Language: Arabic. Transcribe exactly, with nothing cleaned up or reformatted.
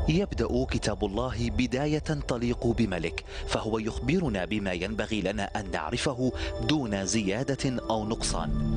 يبدأ كتاب الله بداية تليق بملك، فهو يخبرنا بما ينبغي لنا أن نعرفه دون زيادة أو نقصان.